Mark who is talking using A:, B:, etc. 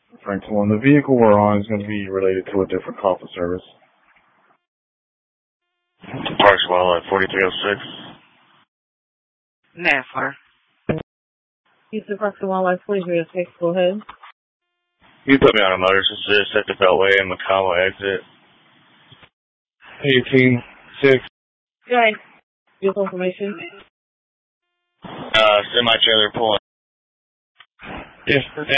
A: Franklin 1, the vehicle we're on is going to be related to a different call for service.
B: Parks Wildlife 4306.
C: NASCAR.
D: Houston Parks and Wildlife 4306, go ahead.
B: You put me on a motor assist at the Beltway and Macamo exit.
A: 18-6.
D: Go ahead. Vehicle information.
B: Semi-trailer pulling.
A: Yes,